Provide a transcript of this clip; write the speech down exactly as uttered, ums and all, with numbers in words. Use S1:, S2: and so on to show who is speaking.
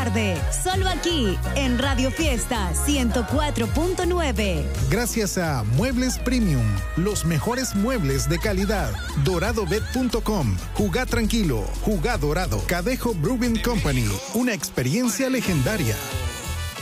S1: tarde. Solo aquí, en Radio Fiesta ciento cuatro punto nueve.
S2: Gracias a Muebles Premium, los mejores muebles de calidad. Doradobet punto com. Jugá tranquilo, jugá dorado. Cadejo Brewing Company, una experiencia legendaria.